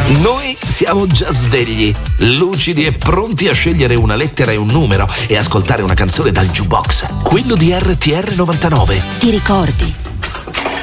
Noi siamo già svegli, lucidi e pronti a scegliere una lettera e un numero e ascoltare una canzone dal jukebox, quello di RTR 99. Ti ricordi?